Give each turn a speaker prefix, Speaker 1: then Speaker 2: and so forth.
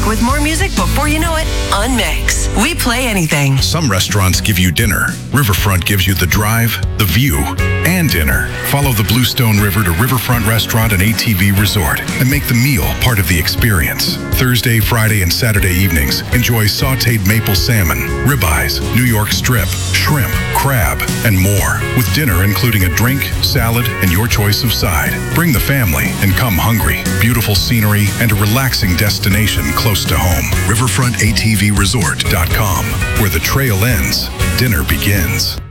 Speaker 1: with more music before you know it on Mix. We play anything.
Speaker 2: Some restaurants give you dinner. Riverfront gives you the drive, the view, and dinner. Follow the Bluestone River to Riverfront Restaurant and ATV Resort and make the meal part of the experience. Thursday, Friday, and Saturday evenings, enjoy sautéed maple salmon, ribeyes, New York strip, shrimp, crab, and more, with dinner including a drink, salad, and your choice of side. Bring the family and come hungry. Beautiful scenery and a relaxing destination close to home. RiverfrontATVResort.com, where the trail ends, dinner begins.